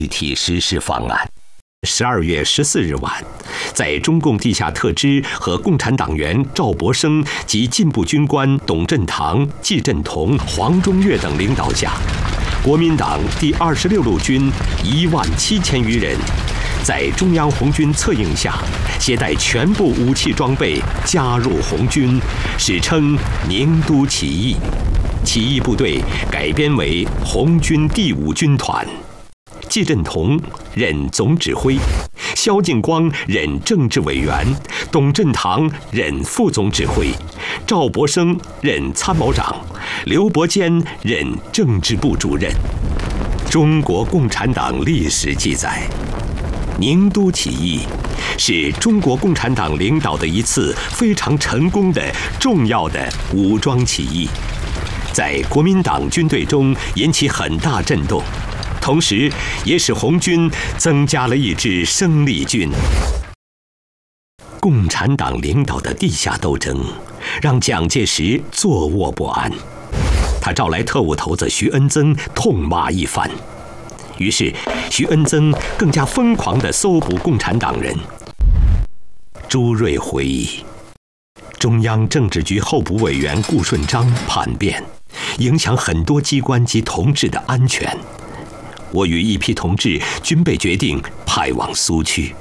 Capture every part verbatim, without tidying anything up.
具体实施方案。十二月十四日晚，在中共地下特支和共产党员赵博生及进步军官董振堂、季振同、黄中岳等领导下，国民党第二十六路军一万七千余人，在中央红军策应下，携带全部武器装备加入红军，史称宁都起义。起义部队改编为红军第五军团。季振同任总指挥，萧劲光任政治委员，董振堂任副总指挥，赵博生任参谋长，刘伯坚任政治部主任。中国共产党历史记载，宁都起义是中国共产党领导的一次非常成功的重要的武装起义，在国民党军队中引起很大震动，同时也使红军增加了一支生力军。共产党领导的地下斗争让蒋介石坐卧不安，他召来特务头子徐恩曾痛骂一番。于是徐恩曾更加疯狂地搜捕共产党人。朱瑞回忆，中央政治局候补委员顾顺章叛变，影响很多机关及同志的安全。我与一批同志均被决定派往苏区。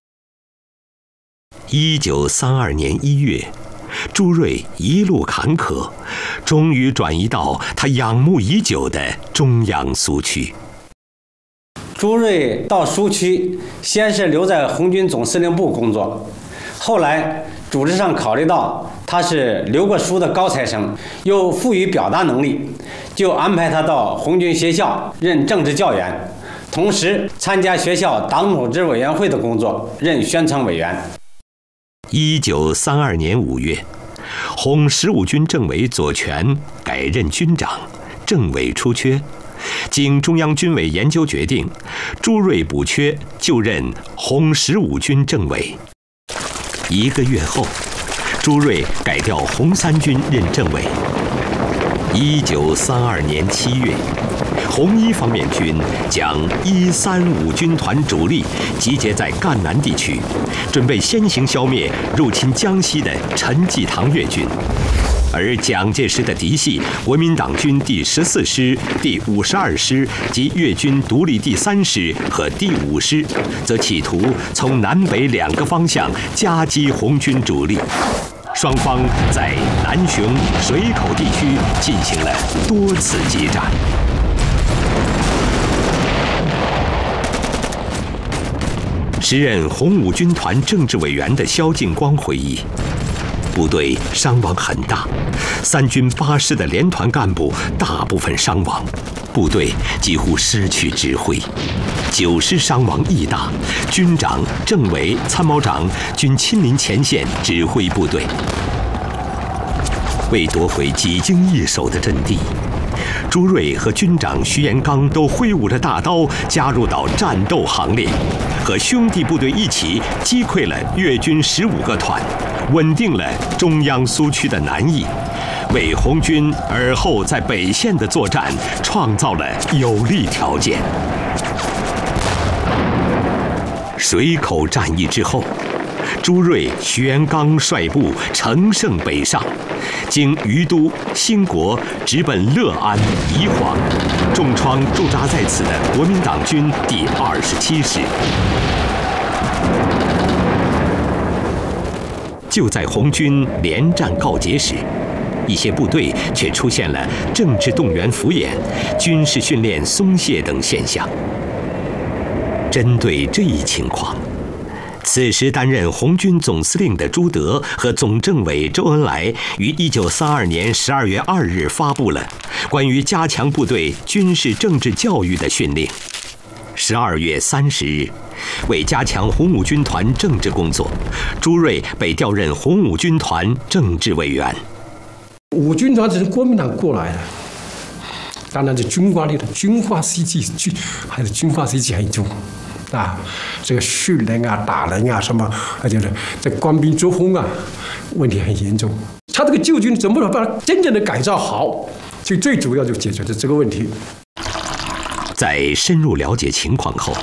一九三二年一月，朱瑞一路坎坷，终于转移到他仰慕已久的中央苏区。 朱瑞到苏区，先是留在红军总司令部工作，后来组织上考虑到他是留过书的高材生，又富于表达能力，就安排他到红军学校任政治教员，同时参加学校党组织委员会的工作，任宣传委员。 一九三二年五月，红十五军政委左权改任军长，政委出缺，经中央军委研究决定，朱瑞补缺，就任红十五军政委。一个月后，朱瑞改调红三军任政委。一九三二年七月，红一方面军将一三五军团主力集结在赣南地区，准备先行消灭入侵江西的陈济棠越军。而蒋介石的嫡系国民党军第十四师、第五十二师及粤军独立第三师和第五师，则企图从南北两个方向夹击红军主力。双方在南雄、水口地区进行了多次激战。时任红五军团政治委员的萧劲光回忆，部队伤亡很大，三军八师的连团干部大部分伤亡，部队几乎失去指挥。九师伤亡亦大，军长、政委、参谋长均亲临前线指挥部队。为夺回几经易手的阵地，朱瑞和军长徐延刚都挥舞着大刀加入到战斗行列，和兄弟部队一起击溃了粤军十五个团，稳定了中央苏区的南翼，为红军尔后在北线的作战创造了有利条件。水口战役之后，朱瑞、徐延刚率部乘胜北上，经于都、兴国，直奔乐安、宜黄，重创驻扎在此的国民党军第二十七师。就在红军连战告捷时，一些部队却出现了政治动员敷衍、军事训练松懈等现象。针对这一情况，此时担任红军总司令的朱德和总政委周恩来于一九三二年十二月二日发布了关于加强部队军事政治教育的训令。十二月三十日，为加强红五军团政治工作，朱瑞被调任红五军团政治委员。 五军团只是国民党过来的，当然这军阀里的军阀习气，军还是军阀习气很重。啊，这个训人啊、打人啊什么，而且呢，这官兵作风啊，问题很严重。他这个旧军怎么能把它真正的改造好？就最主要就解决的这个问题。 在深入了解情况后，